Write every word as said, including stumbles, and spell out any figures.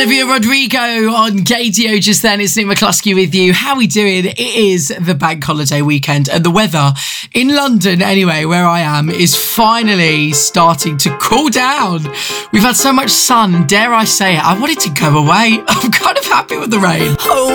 Olivia Rodrigo on K D O just then. It's Nick McCluskey with you. How are we doing? It is the bank holiday weekend and the weather in London, anyway, where I am, is finally starting to cool down. We've had so much sun, and dare I say it, I wanted to go away. I'm kind of happy with the rain.